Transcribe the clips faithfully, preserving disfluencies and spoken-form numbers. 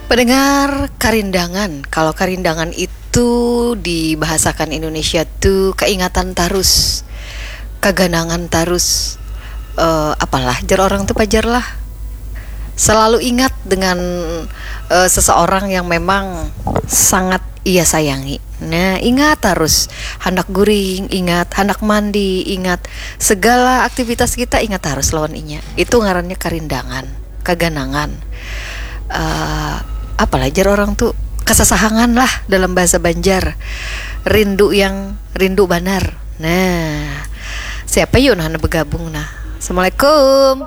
Pendengar Karindangan, kalau Karindangan itu dibahasakan Indonesia tuh keingatan tarus, keganangan tarus, uh, apalah jar orang tuh pajar lah. Selalu ingat dengan uh, seseorang yang memang sangat ia sayangi. Nah, ingat harus hendak guring, ingat hendak mandi, ingat segala aktivitas kita ingat harus lawan inya. Itu ngarannya Karindangan, keganangan. Uh, apalah jar orang tuh kesesahangan lah dalam bahasa Banjar, rindu yang rindu banar. Nah, siapa yuk nah bergabung nah. Assalamualaikum.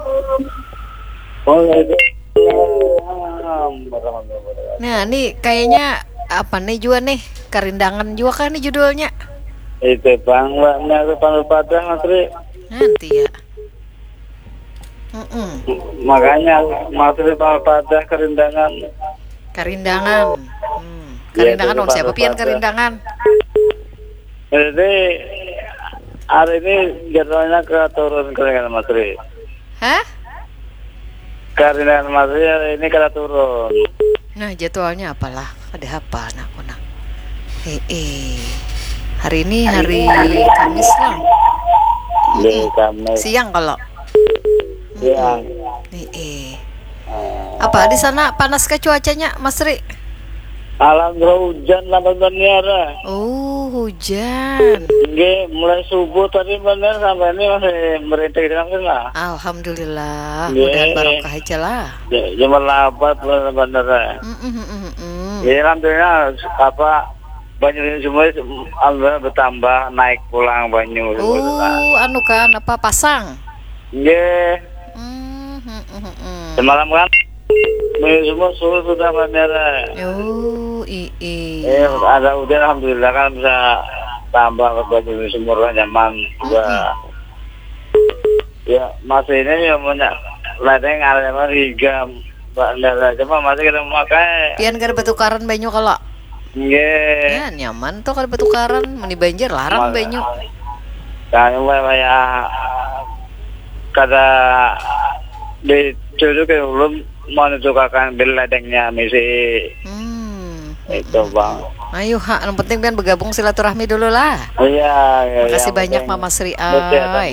Nah, nih kayaknya apa nih juga nih Karindangan juga kan nih judulnya. Itu bang, mbaknya itu panggil padang Masri. Nanti ya. Mm-mm. Makanya Masri panggil padang Karindangan. Karindangan. Hmm. Karindangan Ya, on siapa pian Karindangan? Jadi hari ini jadwalnya ke turun Karindangan Masri. Hah? Karindangan Masri hari ini kena turun. Nah, jadwalnya apalah? Ada apa nak nak? Eh, eh. Hari ini hari Kamis lah. Di Kamis. Siang kalau. Siang. Eh, eh. Apa di sana panas ke cuacanya, Mas Ri? Alhamdulillah hujan lah bener. Oh, hujan. Nggih, mulai subuh tadi bener sampai ini masih merintik dengan lah. Alhamdulillah, Nggih. mudah barokah aja lah. Cuma lapat bener. Mm, mm, mm, mm, mm. Ya alhamdulillah apa banyu ini semua alhamdulillah bertambah naik pulang banyu. Oh, anu kan apa pasang? Nggih. Mm, mm, mm, mm. Semalam kan banyu semua suhu sudah bener. Oh, i, i. Eh ada hujan alhamdulillah kan bisa tambah banyu sumur nyaman juga. Ya masih ini ya banyak ladeng ada hingga bener cuma masih kita memakai. Pian kada betukaran banyu kalau. Nggih. Ya, nyaman tuh kada betukaran, meni banjir larang banyu. Kan ya kada dituju ke belum menunjukkan bil ladengnya misi. Hmm. Itu bang. Ayo ha, yang penting pian bergabung silaturahmi dulu lah. Iya. Ya, Makasih banyak Mama Sri Ay.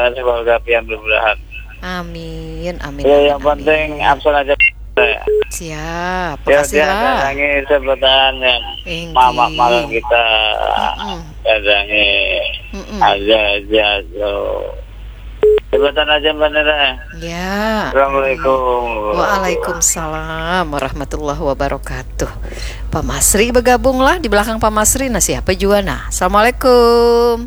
Amin, amin. Ya, amin, yang penting amin. absen aja. Siap, Ya, makasih dia lah. dadangi sebutan yang Enggi. mama malam kita Mm-mm. dadangi Mm-mm. aja aja so. Sebutan aja bener. Ya. Assalamualaikum. Waalaikumsalam warahmatullahi wabarakatuh. Pak Masri bergabung lah di belakang Pak Masri. Nah siapa juga nah. Assalamualaikum.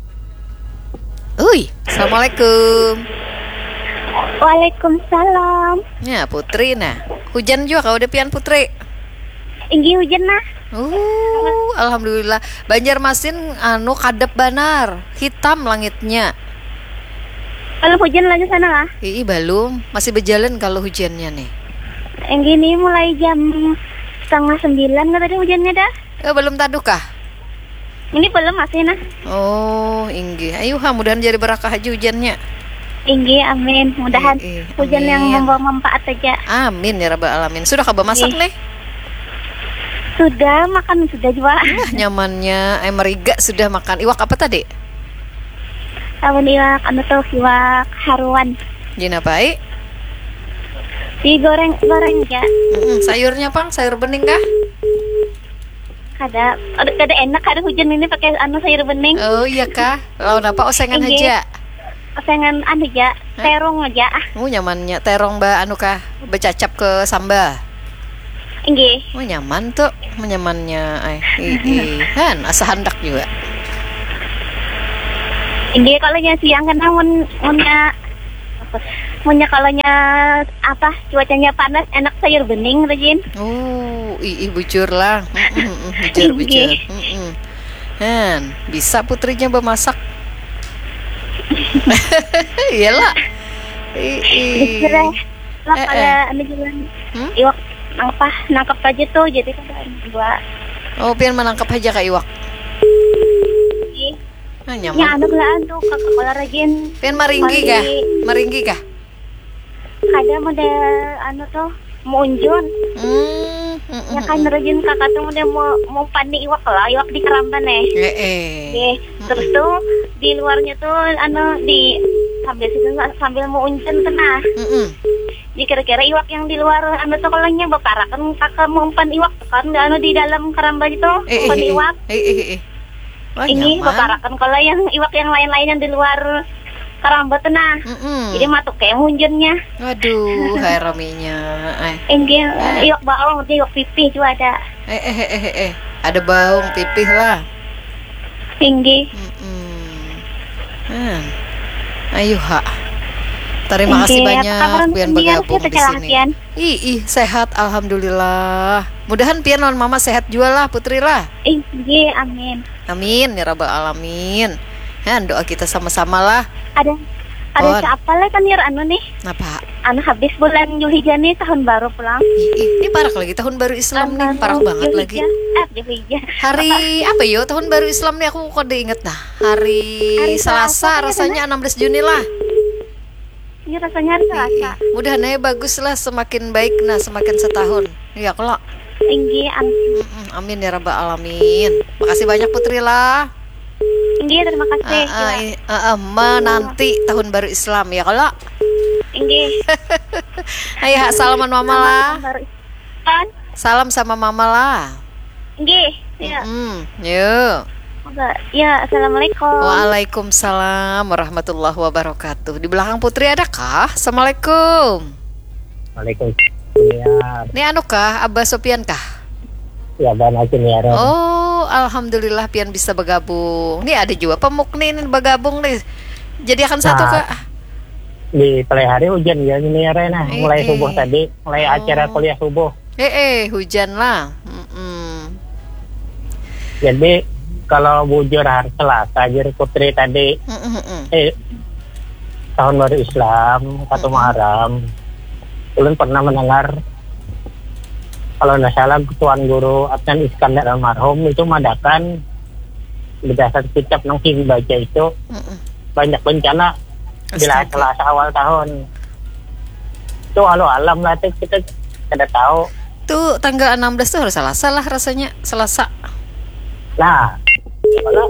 Uy, assalamualaikum. Waalaikumsalam. Ya Putri nah. Hujan juga kau udah pian Putri. Inggi hujan nah. Uh, alhamdulillah. Banjarmasin anu kadep banar, hitam langitnya. Kalau hujan lagi sana lah. Ii belum, masih berjalan kalau hujannya nih. Inggi ini mulai jam setengah sembilan nggak tadi hujannya dah. Eh, belum taduk kah? Ini belum masih nah. Oh, Inggi. Ayo ha, mudahan jadi berakah aja hujannya. Inggi, amin. Mudahan Eh, eh, hujan yang amin. membawa manfaat aja. Amin ya rabbal alamin. Sudah kabar masak Ih. nih? Sudah makan sudah juga. Ah, nyamannya. Eh, Meriga sudah makan. Iwak apa tadi? Tahun iwak anu tuh iwak haruan. Jina baik. Digoreng goreng aja. Mm-mm, sayurnya pang, sayur bening kah? Kada ada kada enak kada hujan ini pakai anu sayur bening. Oh iya kah? Lawan apa? Osengan Inggi. aja. Osengan anu aja, terong aja. Ah, Oh nyamannya terong ba anu kah? Becacap ke sambal. Inggi. Oh nyaman tuh, menyamannya. Eh, ii, kan asa hendak juga. Inggi kalau nya siang kan namun munnya munnya kalau nya apa cuacanya panas enak sayur bening rajin. Oh, ii bujur lah. Mm, mm, mm, bujur bujur. Mm, mm. Han, bisa putrinya bermasak. Iyalah. Ii. Lah Eh, eh. kalau anu jalan Hmm? iwak apa nangkap aja tuh jadi kan dua. Oh, pian menangkap aja kak iwak. Ah, Ya nyaman. anu belaan tuh kakak kolar rajin. Pian maringgi kah? Maringgi kah? Ada model anu tuh munjun. Hmm, Mm-mm. Ya kan rajin kakak tuh udah mau mau panik iwak lah, iwak di Keramban eh. Eh, eh. Oke, terus tuh di luarnya tuh anu di sambil situ sambil mau uncen tenah. Mm-mm. Jadi kira-kira iwak yang di luar anu tuh kalanya baparakan kakak mau umpan iwak kan anu di dalam Keramban itu Eh, umpan eh, eh. iwak. Eh, eh, eh. Wah, Ini nyaman. baparakan kalau yang iwak yang lain-lain yang di luar Keramban tenah. Mm-mm. Jadi matuk kayak munjennya. Waduh, hai raminya. Eh. Enggak, iwak bawang, iwak pipih juga ada. Eh, eh, eh, eh, eh. Ada baung pipih lah. Tinggi. Mm-mm. Hmm. Ayo, Ha. Terima Oke, kasih apa banyak kabar pian Pian? bergabung Kita di sini. kecelakaan. Ih, ih, sehat alhamdulillah. Mudahan pian non mama sehat juga lah, putri lah. Tinggi, amin. Amin ya rabbal alamin. Ya, doa kita sama-sama lah. Ada ada Pon. siapa lah kan ya anu nih? Apa? Anu habis bulan Julhijjah nih tahun baru pulang. Ih, ih, ini parah lagi tahun baru Islam nih, parah banget lagi. Eh, Julhijjah. Hari apa yo? Tahun baru Islam nih aku kode inget nah. Hari, Hari Selasa Selasa, rasanya enam belas Juni lah. Ini rasanya hari Selasa. Mudah aja bagus lah, semakin baik nah semakin setahun. Ya kalau Tinggi, amin. Mm-mm, amin ya rabbal alamin. Makasih banyak putri lah. Tinggi, terima kasih. Ah, ah, i- ah, ah, menanti tahun baru Islam ya kalau. Tinggi. Ayo Ha, salaman mama lah. Tahun baru kan? Salam sama mama lah. Tinggi. Ya. Hmm, yuk. Semoga. Ya, assalamualaikum. Waalaikumsalam warahmatullahi wabarakatuh. Di belakang putri ada kah? Assalamualaikum. Waalaikumsalam. Ini anu kah? Abah Sopian kah? Ya, Bang Hakim ya, Ron. Oh, alhamdulillah pian bisa bergabung. Nih ada juga pemuk nih ini bergabung nih. Jadi akan satu Nah. kak. Di play hari hujan ya ini ya, Ren. Eh, Mulai eh. subuh tadi, mulai Oh. acara kuliah subuh. Eh eh hujan lah. Mm-mm. Jadi kalau bujur hari Selasa, jadi putri tadi, Mm-mm-mm. eh, tahun baru Islam, satu Muharram. Ulun pernah mendengar, kalau tidak salah, Tuan Guru Adnan Iskandar almarhum itu mengadakan berdasar kitab yang King baca itu Mm-mm. banyak bencana bila Astaga. Selasa awal tahun. Itu alu alam lah tuh, kita tidak tahu. Tuh tanggal enam belas tuh harus Selasa lah rasanya. Selasa. Nah, kalau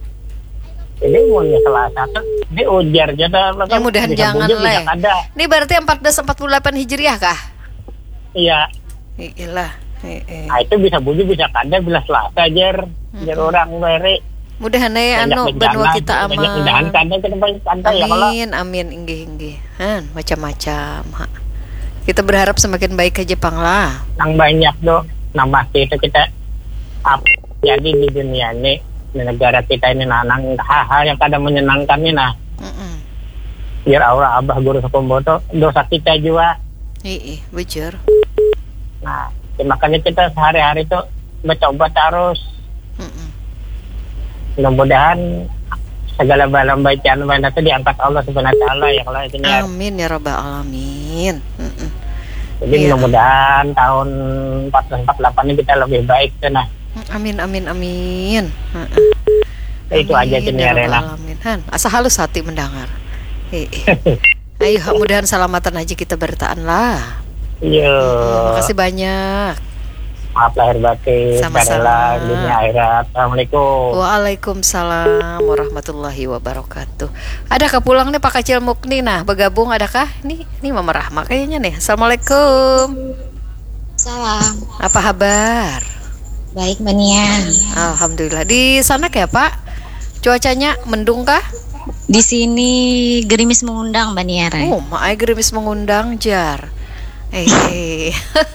ini mulai Selasa tuh ini ujar jadi Ya mudahan jangan lah. ada. Ini berarti empat belas empat puluh delapan Hijriah kah? Iya. Iyalah. Eh, eh. Nah, itu bisa bujur bisa kada bila Selasa jar jar orang beri Mudahan ya anu benua kita aman. Mudahan kada ke depan santai ya kalau Amin, amin, inggih, inggih. Han, macam-macam. Ha. Kita berharap semakin baik ke Jepang lah. nang banyak do nama kita kita apa jadi di dunia ini di negara kita ini nanang hal-hal yang kada menyenangkan ini nah Mm-mm. biar aura abah guru sekomboto dosa kita juga. Iya, bujur. Nah, ya makanya kita sehari-hari tuh mencoba terus. Mm-mm. Mudah-mudahan segala balam bacaan benda itu diangkat Allah Subhanahu wa taala ya kalau ini ya. Amin ya rabbal alamin. Mm-mm. Jadi Iya. mudah-mudahan tahun empat belas empat puluh delapan ini kita lebih baik tuh nah. Amin, amin, amin. Mm-mm. Ya, itu aja Amin tuh ya ya Rena. rabbal alamin. Han, asa halus hati mendengar. Eh, eh. Ayo, mudahan selamatan aja kita bertahan lah. Iya. Makasih banyak. Maaf lahir batin. Sama-sama. Carilah dunia akhirat. Assalamualaikum. Waalaikumsalam warahmatullahi wabarakatuh. Adakah pulang nih Pak Kacil Mukni? Nah, bergabung adakah? Nih, nih Mama Rahma kayaknya nih. Assalamualaikum. Salam. Apa kabar? Baik, Mbak Nian. Alhamdulillah. Di sana kayak Pak? Cuacanya mendung kah? Di sini gerimis mengundang, Mbak Nian. Oh, maai gerimis mengundang jar. Eh, eh.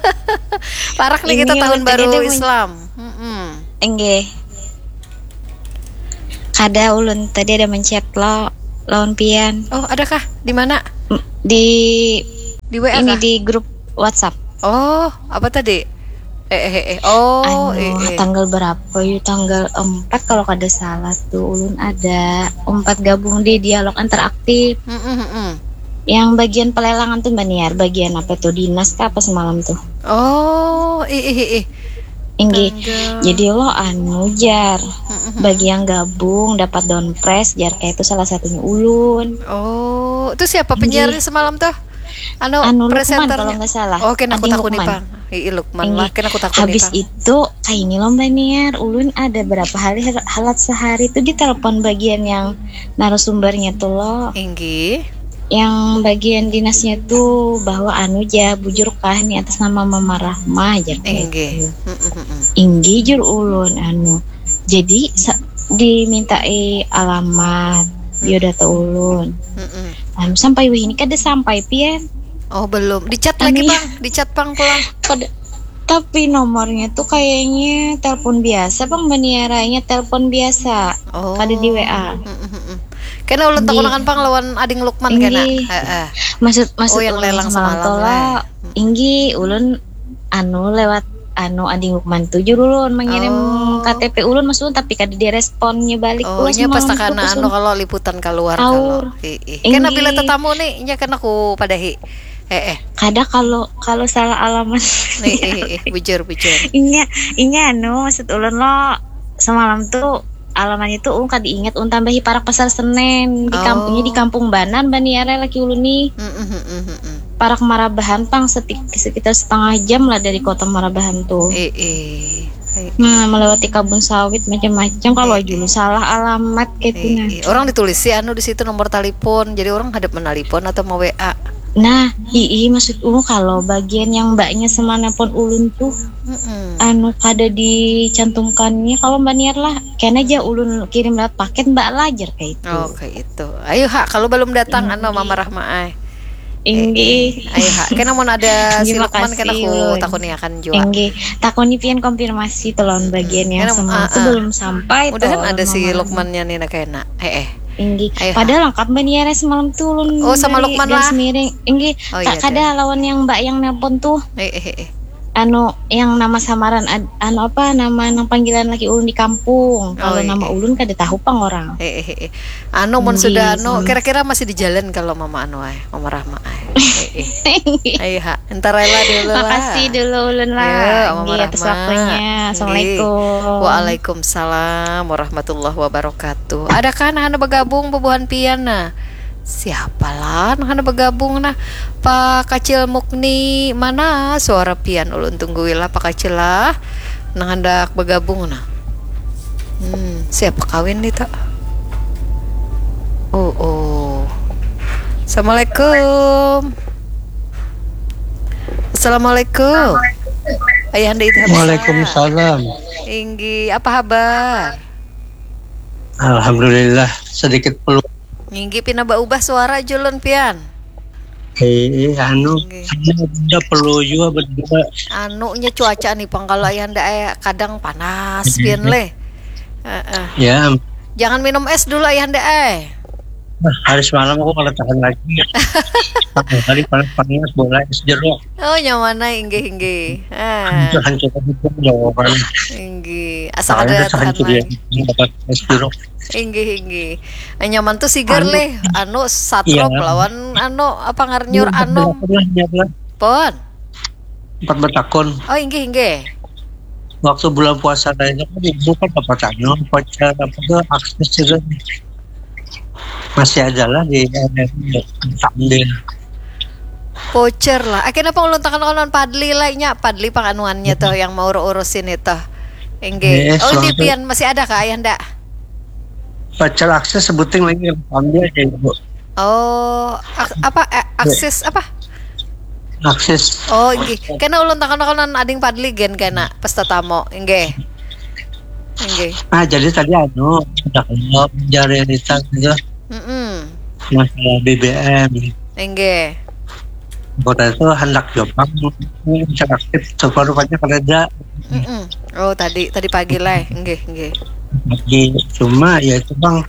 Parak nih kita Ini tahun tadi baru ada mun- Islam. Mm-mm. Engge. Kada ulun tadi ada mencet lo lawan pian Oh, adakah? Di mana? M- di Di W A kah? ini di grup WhatsApp. Oh, apa tadi? Eh, eh, eh. Oh, anu, eh, eh. tanggal berapa yuk? Tanggal empat kalau kada salah tuh ulun ada empat gabung di dialog interaktif. Mm-mm, mm-mm. Yang bagian pelelangan tuh Mbak Niar, bagian apa tuh dinas kah apa semalam tuh? Oh, ih, ih, ih. Engge. Tanggal. Jadi lo anu jar Mm-mm. bagi yang gabung dapat down press jar kayak itu salah satunya ulun. Oh, itu siapa penyiarnya semalam tuh? Anu, Anu Lukman presenternya. kalau nggak salah. Oke, aku Adi takut nih Lukman. Bang. Ii Lukman lah, kan aku takut Habis itu kayak ini loh Mbak Niar, ulun ada berapa hari halat sehari itu ditelepon bagian yang narasumbernya tuh loh. Inggi. Yang bagian dinasnya tuh bahwa anu ja bujur kah nih atas nama Mama Rahma aja. Inggi. Inggi jur ulun anu. Jadi sa- dimintai alamat, biodata ulun. Anu sampai wih ini kada sampai pian. Oh belum, dicat lagi Anu ya. bang, dicat bang pulang. Pada- tapi nomornya tuh kayaknya telepon biasa bang, baniaranya telepon biasa. Oh. Kada di W A. Kena ulun Inggi. takunakan pang lawan ading Lukman kena. Inggi. Heeh. Maksud maksud Oh, yang ulun lelang semalam semalam tola, lah. Inggi ulun anu lewat anu ading Lukman tujuh ulun mengirim Oh. K T P ulun maksudun tapi kada diresponnya balik. Oh, Ulah nya pas semalam takana tuh, anu kalau liputan keluar Aur. kalau. Ih, kena Inggi. bila tetamu nih, nya kena ku padahi. Eh eh. kada kalau kalau salah alamat. Nih, eh, eh, bujur bujur. Inya inya anu maksud ulun lo semalam tuh alamannya tuh ulun kada ingat ulun tambahi parak pasar Senen di Oh. kampungnya di Kampung Banan Baniara laki ulun nih. Mm, mm, mm, mm, mm. Parak Marabahan pang setik, sekitar setengah jam lah dari kota Marabahan tuh. Eh eh. Eh, Nah, melewati kebun sawit macam-macam. Kalau Eh, dulu salah alamat kayak eh, gitu nah. eh. Orang ditulis sih anu di situ nomor telepon. Jadi orang hadap menelpon atau mau W A. Nah, ii maksud ulun kalau bagian yang mbaknya semanapun ulun tuh Mm-mm. anu kada dicantumkannya kalau Mbak Niar lah. Kayaknya aja ulun kirim lewat paket Mbak lajar kayak itu. Oh kayak itu. Ayo hak kalau belum datang anu Mama Rahma ay. Inggi. Ayo hak. Kena mau ada si Terima Lukman kena kasih, aku Ulun. takutnya akan jual. Inggi. Takoni pian konfirmasi tolong bagian yang Karena, semalam ah, tuh ah. belum sampai. Mudahan toh, ada si Mama. Lukmannya nih nak kena. Eh eh. Inggi. Ayo, Padahal lengkap Mbak Niar semalam tuh ulun. Oh, sama dari Lukman garis lah. miring. Inggi. Oh, Kak iya, kada lawan yang Mbak yang nelpon tuh. Eh eh eh. Anu yang nama samaran ad- anu apa nama nang panggilan laki ulun di kampung. Kalau iya. nama ulun kada tahu pang orang. Eh eh eh. Anu mun Inggi, sudah anu sama. kira-kira masih di jalan kalau Mama anu ay, Mama Rahma ay. Eh eh. Ayo hak. Entar rela dulu lah. Makasih dulu ulun lah. Ya, Mama Inggi, atas Rahma. waktunya. Assalamualaikum. Waalaikumsalam warahmatullahi wabarakatuh. Ada kan hana bergabung bebuhan piana? Siapa lah hana bergabung nah? Pak Kacil Mukni mana suara pian ulun tungguin lah Pak Kacil lah. Nang hendak bergabung nah. Hmm, siapa kawin nih tak? Oh oh. Assalamualaikum. Assalamualaikum. Ayah anda itu Waalaikumsalam. Inggi, apa kabar? Alhamdulillah sedikit perlu Inggi pina ubah suara julun pian. eh anu Oke. udah perlu juga berdua Anunya cuaca nih pang kalau ayah anda eh, kadang panas pian le. Heeh. ya. Jangan minum es dulu ayah anda eh. Hari semalam aku kalau tahan lagi hari panas-panas bola es jeruk Oh nyamana Inggi Inggi. Ah, hancur itu jawaban Inggi. Asal soalnya ada tahan hancur ya lagi. dapat es jeruk Inggi Inggi. Eh, nyaman tuh sigar Anu. le. Anu satrop Iya. lawan anu apa ngarnyur anu anu pon. empat betakon Oh Inggi Inggi. waktu bulan puasa lainnya kan ibu kan dapat anu pacar apa tuh akses juga masih ada lah di sambil Voucher lah. Akhirnya apa ulun tekan ulun Padli lah nya Padli panganuannya tuh yang mau urus-urusin itu. Engge. Yes, Oh di langsung. pian masih ada kah ayah ndak? pacar akses sebutin lagi ambil aja ibu Oh ak- apa eh, akses apa? akses Oh engge. Kena ulun tekan ulun ading Padli gen kena pesta tamu. Engge. Engge. ah jadi tadi anu udah kalau jari cerita gitu Mm-mm. masalah B B M Engge. kota itu hendak jombang bisa aktif separuhnya kerja Mm-mm. Oh tadi tadi pagi lah. Engge engge. lagi cuma ya itu bang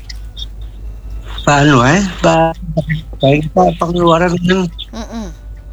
Pak anu eh Pak baik Pak pengeluaran kan Mm-mm.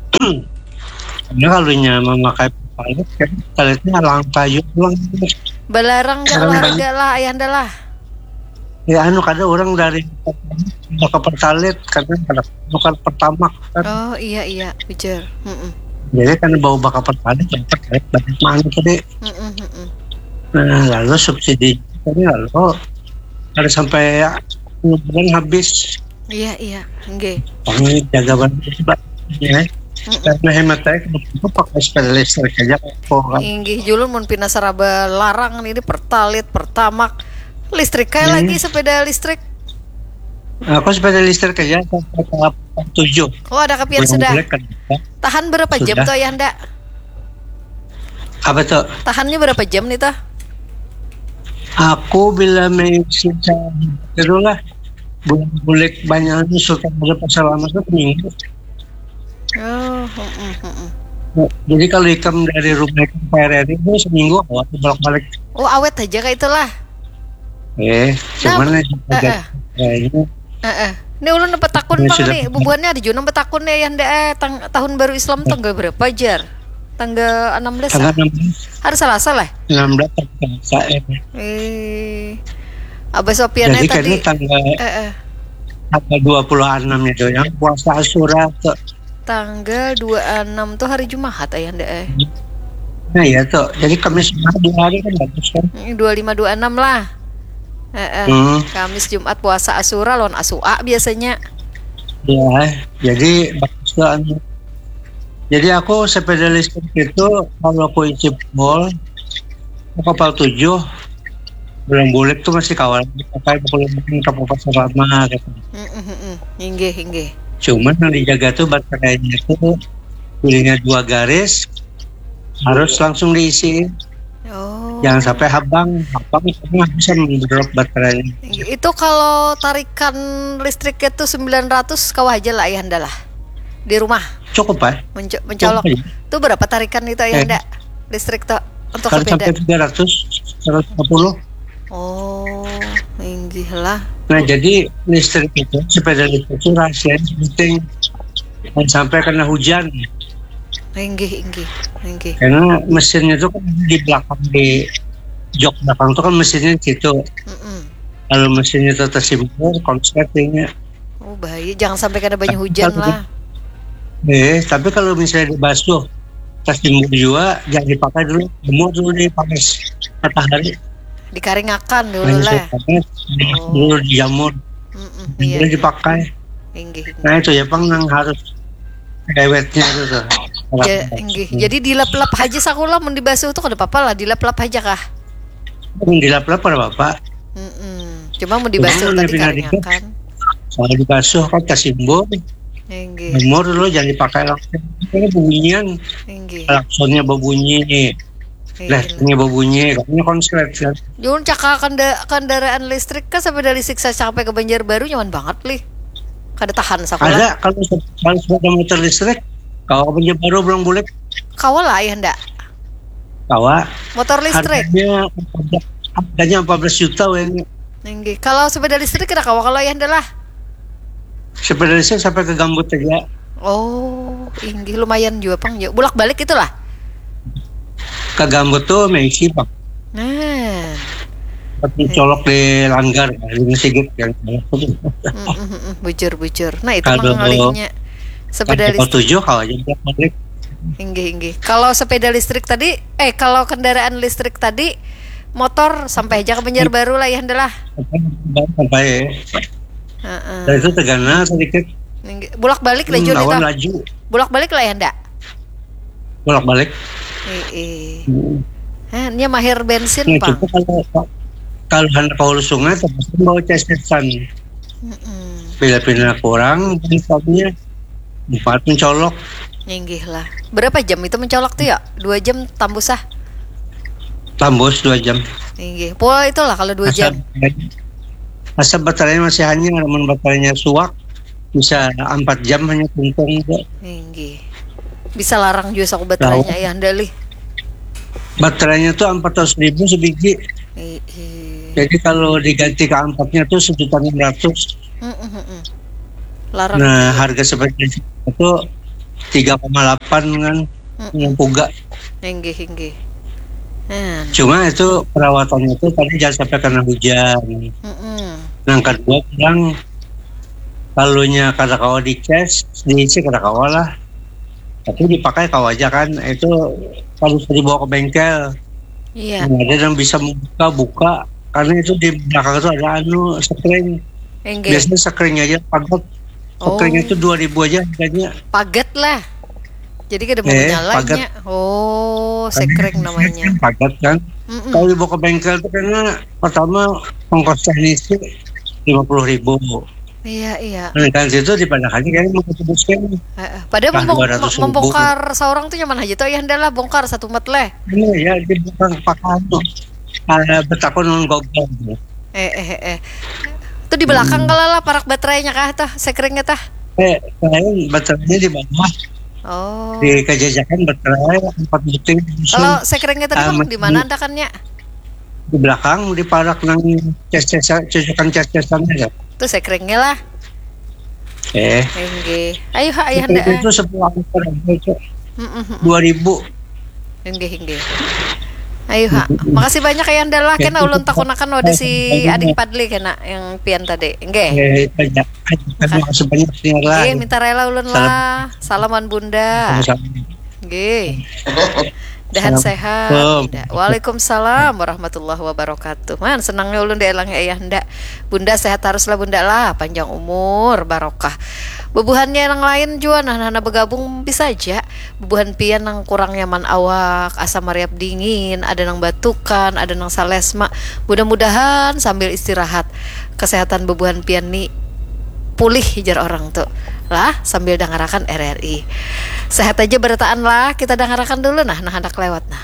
karena kalau nya memakai palet kan paletnya alang kayu doang Belarang gak Sekarang olahraga lah ayah anda lah. ya anu kadang orang dari bakal pertalit karena kada bukan pertama kan Oh iya iya bujur. Mm-mm. jadi karena bau bakal pertalit cepat kayak banyak mana tadi Mm-mm, mm-mm. nah lalu subsidi tadi lalu ada sampai bulan habis Iya iya engge. pengen jaga banget ya Karena hemat saya itu pakai sepeda listrik aja kok. Inggih julun mun pina saraba larang ini pertalit, pertamak. Listrik kayak Hmm. lagi sepeda listrik. Aku sepeda listrik aja sampai tahap tujuh. Oh, ada kepian Belum sudah. boleh kan? Tahan berapa jam Sudah. tuh Ayahanda? Apa tuh? Tahannya berapa jam nih tah? Aku bila mengisi terus lah bulan bulan banyak itu sultan berapa selama itu minggu. Oh, mm, mm, mm. Nah, jadi kalau ikam dari rumah ke P R R I itu seminggu waktu bolak balik. Oh, awet aja kayak itulah. Eh, cuman Nah, aja eh, eh. kayaknya Heeh. Ini ulun nempat takun Ini Bang sudah- nih. Bubuannya ada juga nempat takun nih Ayahanda eh tang- tahun baru Islam tanggal berapa jar? Tanggal enam belas. tanggal ah? enam belas Hari Selasa lah. enam belas terbiasa eh. Eh. Abah Sopian Jadi tadi. kayaknya tanggal Eh, eh. tanggal dua puluh enam itu yang puasa Asyura tuh. Tanggal dua puluh enam tuh hari Jumat Ayahanda eh. Nah ya tuh, jadi Kamis Jumat dua hari kan bagus kan? Ini dua puluh lima dua puluh enam lah. Eh, eh. Hmm. Kamis Jumat puasa Asyura lawan Asua biasanya. Ya, jadi bagus tuh. anu. Jadi aku sepeda listrik itu kalau aku isi full kapal tujuh belum boleh tuh masih kawan pakai pukul mungkin kapal pasar lama gitu. Mm, mm, mm, mm. Inggih, inggih. Cuman yang dijaga tuh baterainya itu pilihnya dua garis harus langsung diisi. Oh. Jangan sampai habang, habang itu nggak bisa mendrop baterainya. Itu kalau tarikan listriknya tuh sembilan ratus kawah aja lah Ayahanda lah. Di rumah Cukup pak? menco- mencolok. Cukup aja. Tuh berapa tarikan itu Ayahanda? Listrik tuh untuk Kalau sampai sepeda. tiga ratus, seratus lima puluh. Oh, inggih lah. Nah jadi listrik itu, sepeda listrik itu rahasia penting dan sampai kena hujan. Inggih, inggih, inggih. Karena mesinnya itu kan di belakang, di jok belakang itu kan mesinnya di situ. Mm-mm. Kalau mesinnya itu tersimbol, konsletingnya. Oh bahaya, jangan sampai kena banyak hujan Tapi- lah. Eh, tapi kalau misalnya dibasuh, tersimbol juga, jangan dipakai dulu. Jemur dulu di panas matahari. Dikaringakan dulu Panas, lah. panas, Oh. dulu dijamur, Mm-mm, boleh iya. dipakai. Inggih, inggih. Nah itu ya bang, yang harus dewetnya itu tuh. Ja, inggih. Jadi dilap-lap aja sakulah mun dibasuh tuh kada apa-apa lah, dilap-lap aja kah? Dilap-lap pada bapak. Mm-mm. Cuma mau dibasuh Cuma tadi lebih dari karingakan. Kalau dibasuh kan tersimbol, Inggih, jemur dulu, jangan dipakai langsung. Ini bunyian, inggih. klaksonnya berbunyi, Inggih. lehernya berbunyi, katanya konslet kan. Jun cakal kenda- kendaraan listrik kan sepeda listrik saya sampai ke Banjarbaru nyaman banget lih. Kada tahan sakulah. Ada kalau kalau sepeda motor listrik, kalau punya baru belum boleh Kawal lah ya ndak. kawa. Motor listrik. Harganya harganya empat belas juta ini. Inggih. Kalau sepeda listrik kira kawal kalau ya ndak lah. Sepeda listrik sampai ke Gambut aja. Oh, inggih lumayan juga pang. Bolak-balik itulah. Ke Gambut tuh Messi bang. Nah. Tapi colok di Langgar, di Sigit yang Mm, mm, mm, mm. Bujur-bujur. Nah, itu Kalau- mengalihnya sepeda Kalau listrik. tujuh kalau aja dia balik. Inggih, inggih. Kalau sepeda listrik tadi, eh kalau kendaraan listrik tadi motor sampai aja ke Banjarbaru lah ya ndak lah. Sampai Heeh. dari itu Tegana sedikit. Inggih. Bolak-balik lah Jun Lawan itu. laju, Bolak-balik lah ya ndak. bolak balik. Eh, eh. Hah, dia mahir bensin, Nah, Pak. itu kalau kalau hendak kau sungai terus bawa cesetan. Mm-mm. Bila pindah kurang, bensinnya empat mencolok. Inggih lah. Berapa jam itu mencolok tuh ya? Dua jam tambusah. Tambus dua jam. Inggih. Pola itulah kalau dua jam. Masa baterainya masih hanya, namun baterainya suak bisa empat jam hanya tuntung juga. Inggih. Bisa larang juga aku baterainya ya andali. Baterainya tuh empat ratus ribu sebiji. Eh, eh. Jadi kalau diganti ke empatnya tuh sejuta enam ratus. Mm, mm, mm, mm. Larang. Nah harga seperti itu tiga koma delapan kan yang puga. Inggih, inggih. Nah, Cuma itu perawatannya itu tadi jangan sampai kena hujan. mm-mm. Nah yang kedua bilang kalunya kada kawa dicas, diisi kada kawa lah. Tapi dipakai kawa aja kan, itu kalau sudah dibawa ke bengkel. Iya. Nah, ada yang bisa membuka buka karena itu di belakang itu ada anu sekring. Inggih. Biasanya sekringnya aja pagat. Oh. Sekringnya itu dua ribu aja harganya. Paget lah. Jadi kada mau Eh, nyalanya. Oh, sekreng namanya. Pagat kan. Mm-mm. Kalau dibawa ke bengkel itu karena pertama ongkos teknis lima puluh ribu. Iya, iya. Nah, kan situ dipadakannya kan mau ketebuskan. Eh, eh. Padahal Nah, membong- dua ratus ribu. membongkar seorang tuh nyaman aja tuh ya hendalah bongkar satu mat leh. Ini ya di belakang pakan tuh. Ada betakon non gogol. Eh eh eh. Tuh di belakang Hmm. kalau lah parak baterainya kah tah, sekrengnya tah. Eh, kalian baterainya di bawah. Oh. Di kejajakan baterai empat butir. Kalau sekrengnya tadi Ah, bang di mana di- andakannya? Di belakang di parak nang ces-cesan cecokan ces-cesannya ya. Tuh sekrengnya lah. Eh, Engge. Ayo ha ayo handa. itu sepuluh angkor itu Heeh. dua ribu. Engge engge. Ayo ha. Makasih banyak ya handa lah kena ulun takunakan ada si adik Padli kena yang pian tadi. Engge. Eh, banyak. Terima kasih banyak senior lah. Eh minta rela ulun lah. Salaman Bunda. Sama-sama. Nggih. Dahan sehat. Salam. Tidak. Waalaikumsalam warahmatullahi wabarakatuh. Man, senangnya ulun dielangnya ayah ndak. Bunda sehat haruslah bunda lah, panjang umur, barokah. Bebuhannya yang lain juga nah nah bergabung bisa aja. Bebuhan pian nang kurang nyaman awak, asam mariap dingin, ada nang batukan, ada nang salesma. Mudah-mudahan sambil istirahat kesehatan bebuhan pian nih pulih jar orang tuh lah sambil dengarakan R R I. Sehat aja bertaan lah, kita dengarakan dulu nah nah hendak lewat nah.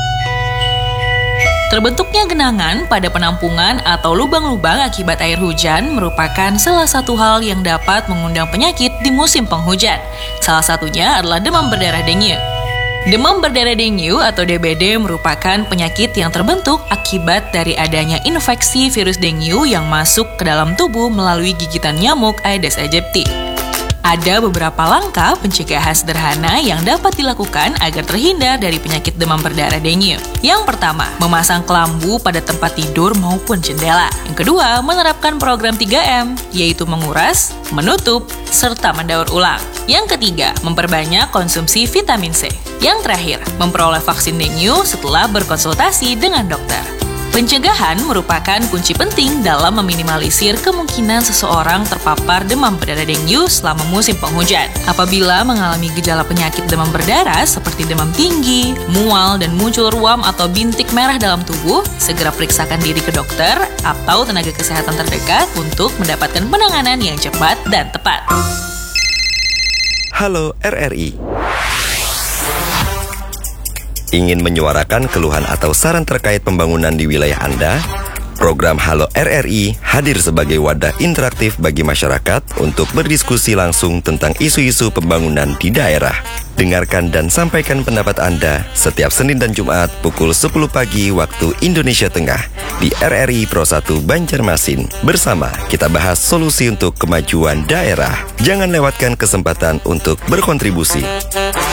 Terbentuknya genangan pada penampungan atau lubang-lubang akibat air hujan merupakan salah satu hal yang dapat mengundang penyakit di musim penghujan. Salah satunya adalah demam berdarah dengue. Demam berdarah dengue atau D B D merupakan penyakit yang terbentuk akibat dari adanya infeksi virus dengue yang masuk ke dalam tubuh melalui gigitan nyamuk Aedes aegypti. Ada beberapa langkah pencegahan sederhana yang dapat dilakukan agar terhindar dari penyakit demam berdarah dengue. Yang pertama, memasang kelambu pada tempat tidur maupun jendela. Yang kedua, menerapkan program tiga M, yaitu menguras, menutup, serta mendaur ulang. Yang ketiga, memperbanyak konsumsi vitamin C. Yang terakhir, memperoleh vaksin dengue setelah berkonsultasi dengan dokter. Pencegahan merupakan kunci penting dalam meminimalisir kemungkinan seseorang terpapar demam berdarah dengue selama musim penghujan. Apabila mengalami gejala penyakit demam berdarah seperti demam tinggi, mual, dan muncul ruam atau bintik merah dalam tubuh, segera periksakan diri ke dokter atau tenaga kesehatan terdekat untuk mendapatkan penanganan yang cepat dan tepat. Halo R R I. Ingin menyuarakan keluhan atau saran terkait pembangunan di wilayah Anda? Program Halo R R I hadir sebagai wadah interaktif bagi masyarakat untuk berdiskusi langsung tentang isu-isu pembangunan di daerah. Dengarkan dan sampaikan pendapat Anda setiap Senin dan Jumat pukul sepuluh pagi waktu Indonesia Tengah di R R I Pro satu Banjarmasin. Bersama kita bahas solusi untuk kemajuan daerah. Jangan lewatkan kesempatan untuk berkontribusi.